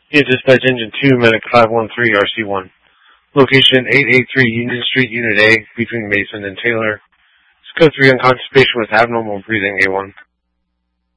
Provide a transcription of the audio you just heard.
Unit Dispatch Engine 2, Medic 513, RC1. Location 883 Union Street, Unit A, between Mason and Taylor. Code 3, unconscious patient with abnormal breathing, A1.